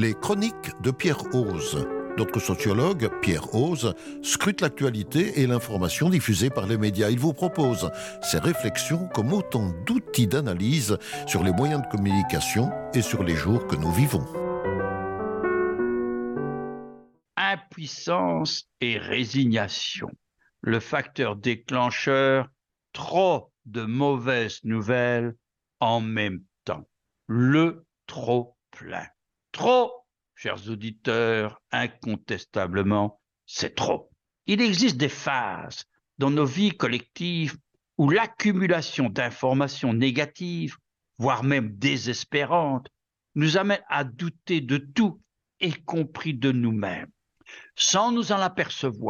Les chroniques de Pierre Hoze. Notre sociologue, Pierre Hoze, scrute l'actualité et l'information diffusée par les médias. Il vous propose ses réflexions comme autant d'outils d'analyse sur les moyens de communication et sur les jours que nous vivons. Impuissance et résignation. Le facteur déclencheur, trop de mauvaises nouvelles en même temps. Le trop plein. Trop, chers auditeurs, incontestablement, c'est trop. Il existe des phases dans nos vies collectives où l'accumulation d'informations négatives, voire même désespérantes, nous amène à douter de tout, y compris de nous-mêmes. Sans nous en apercevoir,